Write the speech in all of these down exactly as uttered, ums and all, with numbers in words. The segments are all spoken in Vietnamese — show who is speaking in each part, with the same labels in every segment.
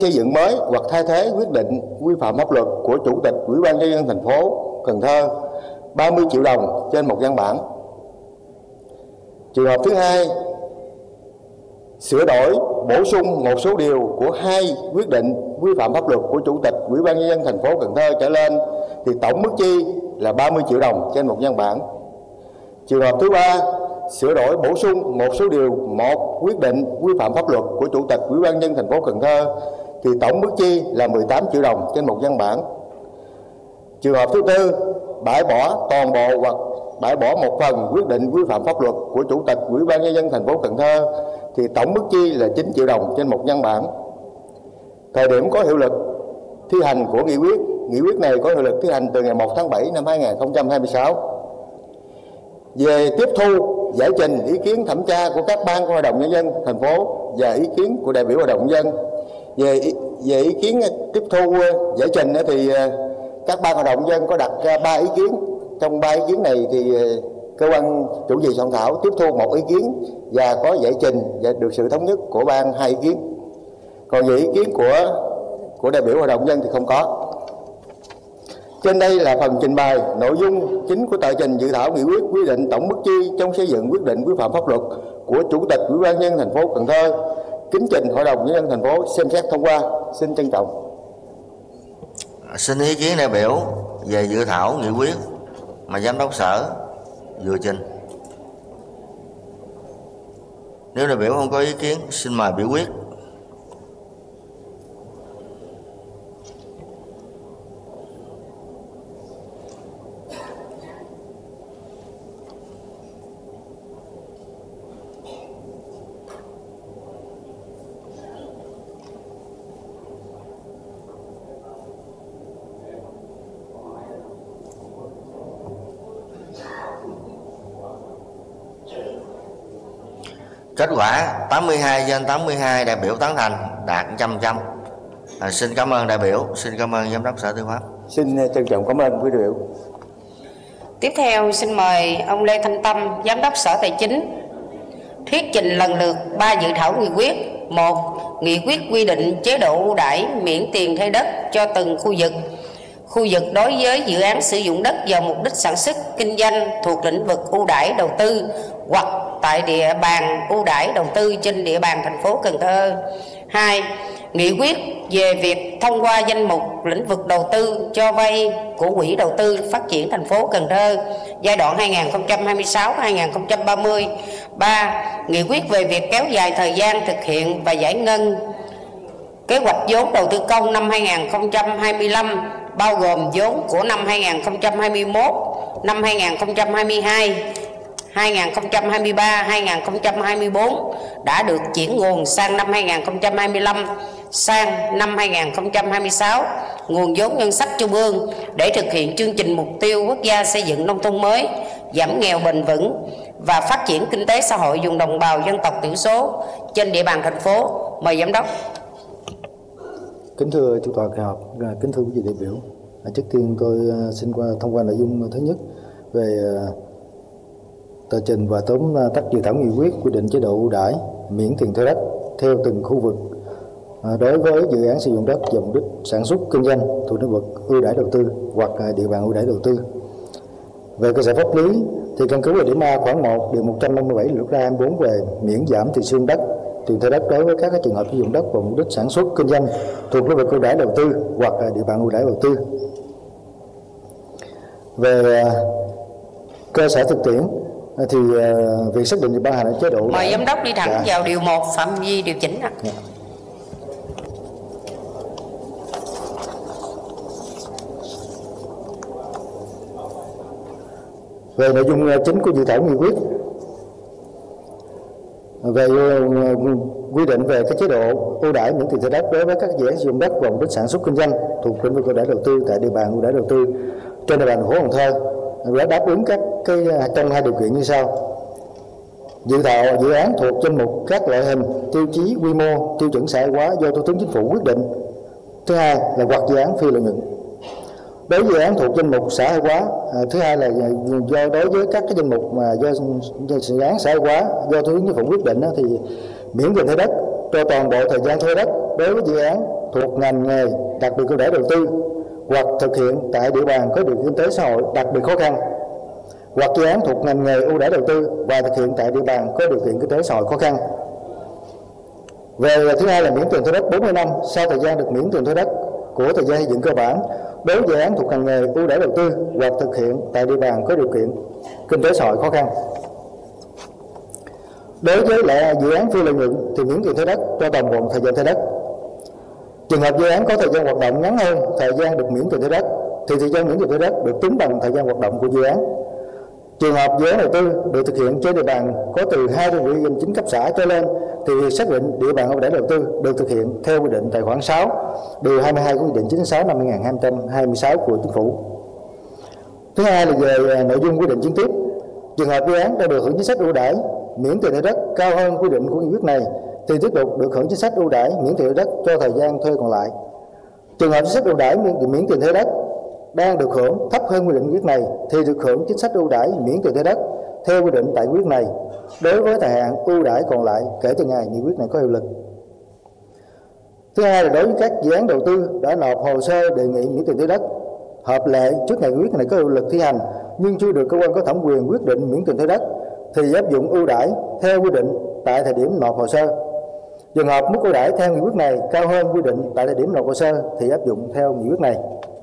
Speaker 1: xây dựng mới hoặc thay thế quyết định quy phạm pháp luật của Chủ tịch Ủy ban Nhân dân thành phố Cần Thơ ba mươi triệu đồng trên một văn bản. Trường hợp thứ hai, sửa đổi, bổ sung một số điều của hai quyết định quy phạm pháp luật của Chủ tịch Ủy ban Nhân dân thành phố Cần Thơ trở lên thì tổng mức chi là ba mươi triệu đồng trên một văn bản. Trường hợp thứ ba, sửa đổi, bổ sung một số điều một quyết định quy phạm pháp luật của Chủ tịch Ủy ban Nhân dân thành phố Cần Thơ thì tổng mức chi là mười tám triệu đồng trên một văn bản. Trường hợp thứ tư, bãi bỏ toàn bộ hoặc bãi bỏ một phần quyết định quy phạm pháp luật của Chủ tịch Ủy ban Nhân dân thành phố Cần Thơ thì tổng mức chi là chín triệu đồng trên một văn bản. Thời điểm có hiệu lực thi hành của nghị quyết, nghị quyết này có hiệu lực thi hành từ ngày một tháng bảy năm hai nghìn không trăm hai mươi sáu. Về tiếp thu, giải trình ý kiến thẩm tra của các ban của Hội đồng Nhân dân thành phố và ý kiến của đại biểu Hội đồng Nhân dân, về về ý kiến tiếp thu giải trình thì các ban Hội đồng Nhân dân có đặt ra ba ý kiến. Trong ba ý kiến này thì cơ quan chủ trì soạn thảo tiếp thu một ý kiến và có giải trình và được sự thống nhất của ban hai ý kiến. Còn về ý kiến của của đại biểu Hội đồng Nhân dân thì không có. Trên đây là phần trình bày nội dung chính của tờ trình dự thảo nghị quyết quy định tổng mức chi trong xây dựng quyết định quy phạm pháp luật của Chủ tịch Ủy ban Nhân dân thành phố Cần Thơ. Kính trình Hội đồng Nhân dân thành phố xem xét thông qua. Xin trân trọng.
Speaker 2: Xin ý kiến đại biểu về dự thảo nghị quyết mà giám đốc sở vừa trình. Nếu đại biểu không có ý kiến, xin mời biểu quyết. Kết quả tám mươi hai trên tám mươi hai đại biểu tán thành, đạt một trăm phần trăm. À, xin cảm ơn đại biểu, xin cảm ơn giám đốc Sở Tư pháp.
Speaker 1: Xin trân trọng cảm ơn quý đại biểu.
Speaker 3: Tiếp theo xin mời ông Lê Thanh Tâm, giám đốc Sở Tài chính thuyết trình lần lượt ba dự thảo nghị quyết. Một, nghị quyết quy định chế độ ưu đãi miễn tiền thuê đất cho từng khu vực. Khu vực đối với dự án sử dụng đất vào mục đích sản xuất, kinh doanh thuộc lĩnh vực ưu đãi đầu tư hoặc tại địa bàn ưu đãi đầu tư trên địa bàn thành phố Cần Thơ. Hai, nghị quyết về việc thông qua danh mục lĩnh vực đầu tư cho vay của Quỹ đầu tư phát triển thành phố Cần Thơ giai đoạn hai nghìn không trăm hai mươi sáu đến hai nghìn không trăm ba mươi. Ba, nghị quyết về việc kéo dài thời gian thực hiện và giải ngân kế hoạch vốn đầu tư công năm hai nghìn không trăm hai mươi lăm bao gồm vốn của năm hai nghìn không trăm hai mươi mốt, năm hai nghìn không trăm hai mươi hai, hai nghìn không trăm hai mươi ba, hai nghìn không trăm hai mươi bốn đã được chuyển nguồn sang năm hai nghìn không trăm hai mươi lăm sang năm hai nghìn không trăm hai mươi sáu nguồn vốn ngân sách trung ương để thực hiện chương trình mục tiêu quốc gia xây dựng nông thôn mới, giảm nghèo bền vững và phát triển kinh tế xã hội vùng đồng bào dân tộc thiểu số trên địa bàn thành phố. Mời giám đốc.
Speaker 4: Kính thưa chủ tọa kỳ họp, kính thưa quý vị đại biểu, trước tiên tôi xin qua thông qua nội dung thứ nhất về tờ trình và tóm tắt dự thảo nghị quyết quy định chế độ ưu đãi miễn tiền thuê đất theo từng khu vực đối với dự án sử dụng đất vào mục đích sản xuất kinh doanh thuộc lĩnh vực ưu đãi đầu tư hoặc địa bàn ưu đãi đầu tư. Về cơ sở pháp lý thì căn cứ vào điểm A khoản một điều một trăm năm mươi bảy luật hai mươi bốn về miễn giảm tiền sử dụng đất tiền thuê đất đối với các trường hợp sử dụng đất vào mục đích sản xuất kinh doanh thuộc lĩnh vực ưu đãi đầu tư hoặc địa bàn ưu đãi đầu tư. Về cơ sở thực tiễn thì việc xác định ban hành chế độ.
Speaker 3: Mời giám đốc đi thẳng dạ. vào điều một phạm vi điều chỉnh ạ. Dạ.
Speaker 4: Về nội dung chính của dự thảo nghị quyết về quy định về các chế độ ưu đãi miễn tiền thuê đất đối với các dự án sử dụng đất vào mục đích sản xuất kinh doanh thuộc lĩnh vực ưu đãi đầu tư tại địa bàn ưu đãi đầu tư trên địa bàn thành phố Cần Thơ đã đáp ứng các cái trong hai điều kiện như sau. Dự thảo dự án thuộc danh mục các loại hình, tiêu chí, quy mô, tiêu chuẩn xã hội hóa do Thủ tướng Chính phủ quyết định. Thứ hai là hoặc dự án phi lợi nhuận. Đối với dự án thuộc danh mục xã hội hóa, à, thứ hai là do đối với các cái danh mục mà do, do dự án xã hội hóa do Thủ tướng Chính phủ quyết định đó, thì miễn tiền thuê đất cho toàn bộ thời gian thuê đất đối với dự án thuộc ngành nghề đặc biệt ưu đãi đầu tư hoặc thực hiện tại địa bàn có điều kiện kinh tế xã hội đặc biệt khó khăn, hoặc dự án thuộc ngành nghề ưu đãi đầu tư và thực hiện tại địa bàn có điều kiện kinh tế xã hội khó khăn. Về thứ hai là miễn tiền thuê đất bốn mươi năm sau thời gian được miễn tiền thuê đất của thời gian xây dựng cơ bản đối với dự án thuộc ngành nghề ưu đãi đầu tư hoặc thực hiện tại địa bàn có điều kiện kinh tế xã hội khó khăn. Đối với lại dự án phi lợi nhuận thì miễn tiền thuê đất cho toàn bộ thời gian thuê đất. Trường hợp dự án có thời gian hoạt động ngắn hơn thời gian được miễn tiền thuê đất thì thời gian miễn tiền thuê đất được tính bằng thời gian hoạt động của dự án. Trường hợp dự án đầu tư được thực hiện trên địa bàn có từ hai đơn vị hành chính cấp xã trở lên thì việc xác định địa bàn ưu đãi đầu tư được thực hiện theo quy định tại khoản sáu điều hai mươi hai của Nghị định chín mươi sáu năm hai nghìn không trăm hai mươi sáu của Chính phủ. Thứ hai là về nội dung quy định chính tiếp. Trường hợp dự án đã được hưởng chính sách ưu đãi miễn tiền thuê đất cao hơn quy định của nghị quyết này thì tiếp tục được hưởng chính sách ưu đãi miễn tiền thuê đất cho thời gian thuê còn lại. Trường hợp chính sách ưu đãi miễn tiền thuê đất đang được hưởng thấp hơn quy định nghị quyết này thì được hưởng chính sách ưu đãi miễn tiền thuê đất theo quy định tại nghị quyết này đối với thời hạn ưu đãi còn lại kể từ ngày nghị quyết này có hiệu lực. Thứ hai là đối với các dự án đầu tư đã nộp hồ sơ đề nghị miễn tiền thuê đất hợp lệ trước ngày nghị quyết này có hiệu lực thi hành nhưng chưa được cơ quan có thẩm quyền quyết định miễn tiền thuê đất thì áp dụng ưu đãi theo quy định tại thời điểm nộp hồ sơ. Trường hợp mức ưu đãi theo nghị quyết này cao hơn quy định tại thời điểm nộp hồ sơ thì áp dụng theo nghị quyết này.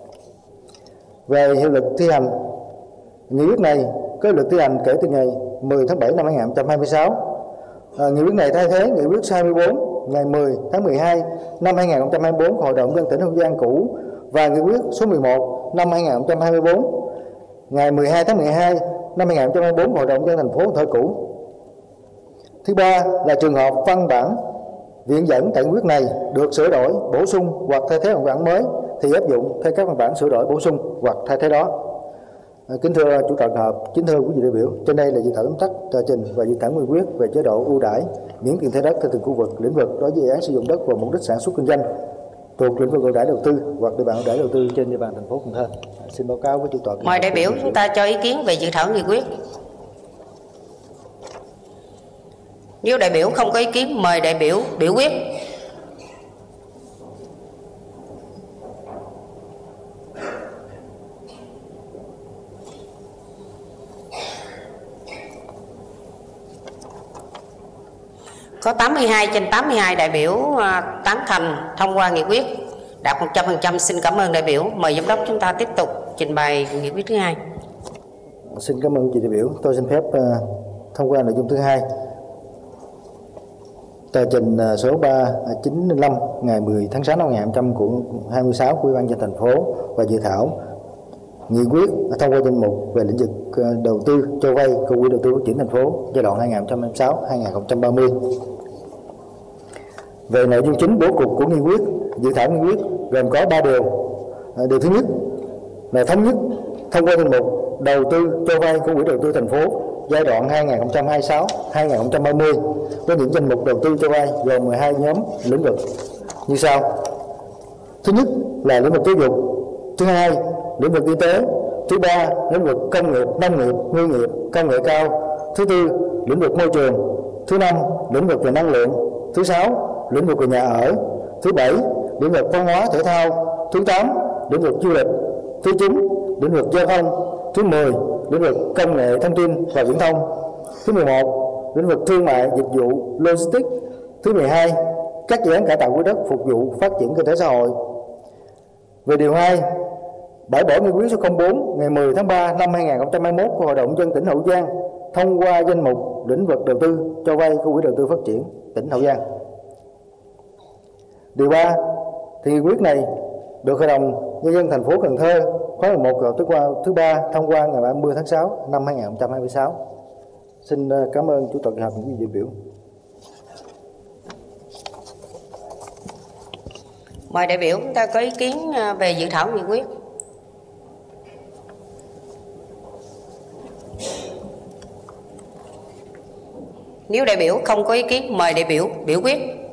Speaker 4: Về hiệu lực thi hành, nghị quyết này có hiệu lực thi hành kể từ ngày mười tháng bảy năm hai nghìn không trăm hai mươi sáu. À, nghị quyết này thay thế nghị quyết hai mươi bốn ngày mười tháng mười hai năm hai nghìn không trăm hai mươi bốn của Hội đồng nhân dân tỉnh Hậu Giang cũ và nghị quyết số mười một năm hai nghìn không trăm hai mươi bốn ngày mười hai tháng mười hai năm hai nghìn không trăm hai mươi bốn của Hội đồng nhân dân thành phố Cần Thơ cũ. Thứ ba là trường hợp văn bản viện dẫn tại nghị quyết này được sửa đổi, bổ sung hoặc thay thế văn bản mới thì áp dụng theo các văn bản sửa đổi, bổ sung hoặc thay thế đó. À, kính thưa chủ tọa họp, kính thưa quý vị đại biểu, trên đây là dự thảo tóm tắt tờ trình và dự thảo nghị quyết về chế độ ưu đãi miễn tiền thuê đất theo từng khu vực, lĩnh vực đối với dự án sử dụng đất và mục đích sản xuất kinh doanh thuộc lĩnh vực ưu đãi đầu tư hoặc địa bàn ưu đãi đầu tư trên địa bàn thành phố Cần Thơ. À, xin báo cáo với chủ tọa.
Speaker 3: Mời đại biểu chúng ta cho ý kiến về dự thảo nghị quyết. Nếu đại biểu không có ý kiến, mời đại biểu biểu quyết. Có tám mươi hai trên tám mươi hai đại biểu tán thành thông qua nghị quyết, đạt một trăm phần trăm. Xin cảm ơn đại biểu. Mời giám đốc chúng ta tiếp tục trình bày nghị quyết thứ hai.
Speaker 4: Xin cảm ơn chị đại biểu. Tôi xin phép uh, thông qua nội dung thứ hai. Tờ trình số ba chín năm ngày mười tháng sáu năm hai nghìn không trăm của hai mươi sáu của Ủy ban nhân dân thành phố và dự thảo nghị quyết thông qua danh mục về lĩnh vực đầu tư cho vay của Quỹ đầu tư phát triển thành phố giai đoạn hai nghìn không trăm hai mươi sáu đến hai nghìn không trăm ba mươi. Về nội dung chính bố cục của nghị quyết, dự thảo nghị quyết gồm có ba điều. Điều thứ nhất là thống nhất thông qua danh mục đầu tư cho vay của Quỹ đầu tư thành phố giai đoạn hai nghìn không trăm hai mươi sáu đến hai nghìn không trăm ba mươi với những danh mục đầu tư cho vay gồm mười hai nhóm lĩnh vực như sau. Thứ nhất là lĩnh vực giáo dục, thứ hai lĩnh vực y tế, thứ ba lĩnh vực công nghiệp, nông nghiệp, ngư nghiệp, công nghệ cao, thứ tư lĩnh vực môi trường, thứ năm lĩnh vực về năng lượng, thứ sáu lĩnh vực về nhà ở, thứ bảy lĩnh vực văn hóa thể thao, thứ tám lĩnh vực du lịch, thứ chín lĩnh vực giao thông, thứ mười lĩnh vực công nghệ thông tin và viễn thông, thứ mười một lĩnh vực thương mại dịch vụ logistics, thứ mười hai các dự án cải tạo quỹ đất phục vụ phát triển kinh tế xã hội. Về điều hai, bãi bỏ nghị quyết số không bốn ngày mười tháng ba năm hai nghìn không trăm hai mươi mốt của Hội đồng nhân dân tỉnh Hậu Giang thông qua danh mục lĩnh vực đầu tư cho vay của Quỹ đầu tư phát triển tỉnh Hậu Giang. Điều ba, thì nghị quyết này được Hội đồng nhân dân thành phố Cần Thơ khóa mười một thứ qua thứ ba thông qua ngày ba mươi tháng sáu năm hai nghìn không trăm hai mươi sáu. Xin cảm ơn chủ tọa kỳ họp những đại biểu.
Speaker 3: Mời đại biểu chúng ta có ý kiến về dự thảo nghị quyết. Nếu đại biểu không có ý kiến, mời đại biểu biểu quyết.